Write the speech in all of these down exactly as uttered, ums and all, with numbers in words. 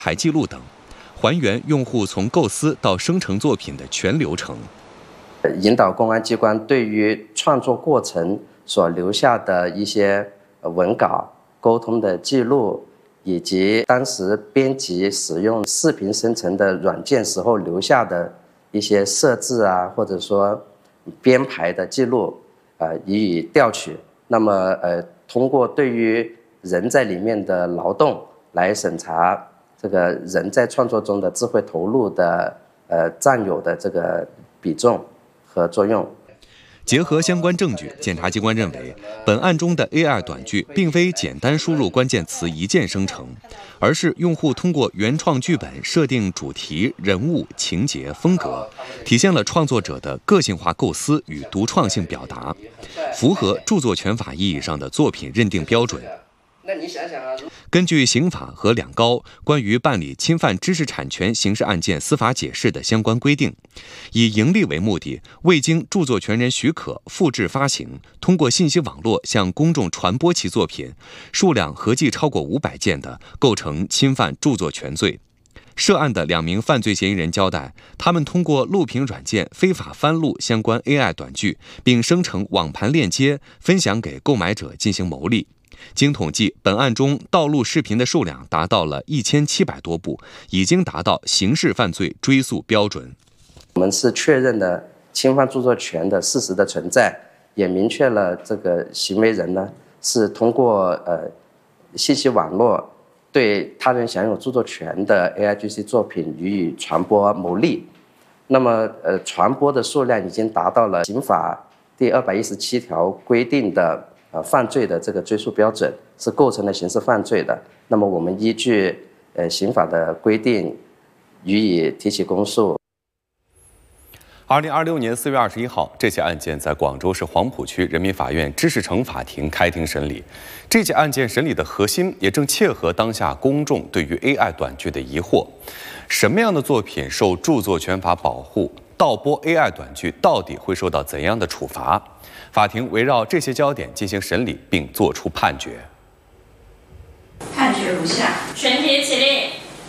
海记录等，还原用户从构思到生成作品的全流程， 引导公安机关对于创作过程所留下的一些文稿、沟通的记录，以及当时编辑使用视频生成的软件时候留下的一些设置啊，或者说编排的记录，呃，予以调取。那么，呃，通过对于人在里面的劳动来审查这个人在创作中的智慧投入的呃占有的这个比重和作用。 结合相关证据，检察机关认为，本案中的 A I 短剧并非简单输入关键词一键生成，而是用户通过原创剧本设定主题、人物、情节、风格，体现了创作者的个性化构思与独创性表达，符合著作权法意义上的作品认定标准。 那你想想啊， 根据刑法和两高关于办理侵犯知识产权刑事案件司法解释的相关规定，以盈利为目的，未经著作权人许可复制发行，通过信息网络向公众传播其作品，数量合计超过五百件的，构成侵犯著作权罪。涉案的两名犯罪嫌疑人交代，他们通过录屏软件非法翻录相关 A I 短剧，并生成网盘链接，分享给购买者进行牟利。经统计，本案中盗录视频的数量达到了一千七百多部，已经达到刑事犯罪追诉标准。 我们是确认了侵犯著作权的事实的存在，也明确了这个行为人呢是通过呃信息网络对他人享有著作权的 A I G C 作品予以传播牟利。那么呃传播的数量已经达到了刑法第二百一十七条规定的呃，犯罪的这个追诉标准，是构成了刑事犯罪的。那么我们依据呃刑法的规定，予以提起公诉。 二零二六年四月二十一号，这起案件在广州市黄埔区人民法院知识城法庭开庭审理。这起案件审理的核心，也正切合当下公众对于 A I 短剧的疑惑：什么样的作品受著作权法保护？盗播 A I 短剧到底会受到怎样的处罚？法庭围绕这些焦点进行审理，并作出判决。 判决如下：全体起立。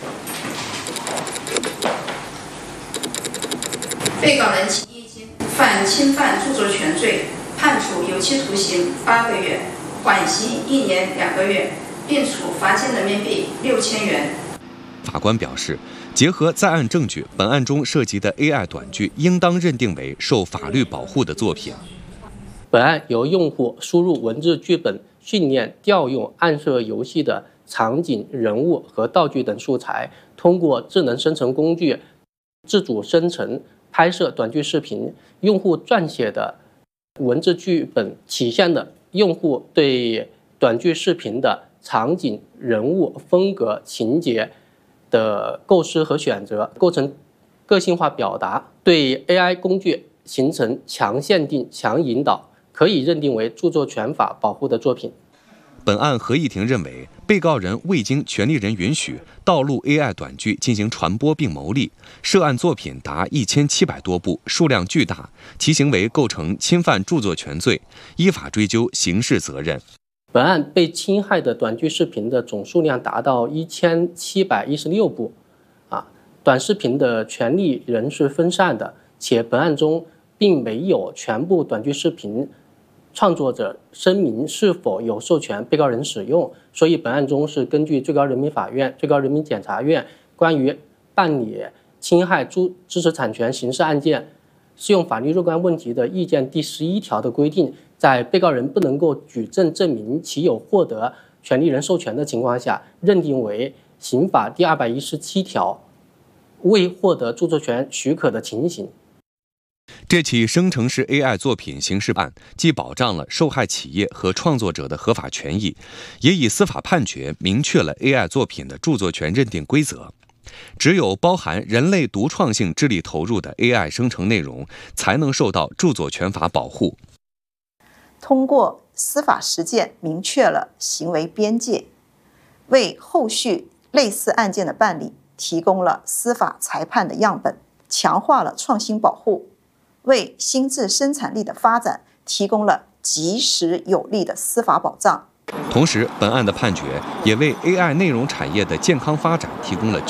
被告人秦一金犯侵犯著作权罪，判处有期徒刑八个月，缓刑一年两个月，并处罚金人民币六千元。 法官表示，结合在案证据，本案中涉及的 A I 短剧应当认定为受法律保护的作品。 本案由用户输入文字剧本、训练、调用暗设游戏的场景、人物和道具等素材，通过智能生成工具自主生成、拍摄短剧视频。用户撰写的文字剧本体现了用户对短剧视频的场景、人物、风格、情节的构思和选择，构成个性化表达，对 A I 工具形成强限定、强引导，可以认定为著作权法保护的作品。 本案合议庭认为，被告人未经权利人允许盗录 A I 短剧进行传播并牟利，涉案作品达一千七百多部，数量巨大，其行为构成侵犯著作权罪，依法追究刑事责任。 本案被侵害的短剧视频的总数量达到一千七百一十六部，啊，短视频的权利人是分散的，且本案中并没有全部短剧视频创作者声明是否有授权被告人使用，所以本案中是根据最高人民法院、最高人民检察院关于办理侵害著知识产权刑事案件适用法律若干问题的意见第十一条的规定，在被告人不能够举证证明其有获得权利人授权的情况下，认定为刑法第二百一十七条未获得著作权许可的情形。 这起生成式 A I 作品刑事案既保障了受害企业和创作者的合法权益，也以司法判决明确了 A I 作品的著作权认定规则。只有包含人类独创性智力投入的 A I 生成内容，才能受到著作权法保护。 通过司法实践明确了行为边界，为后续类似案件的办理提供了司法裁判的样本，强化了创新保护，为心智生产力的发展提供了及时有力的司法保障。 同时，本案的判决也为 A I 内容产业的健康发展提供了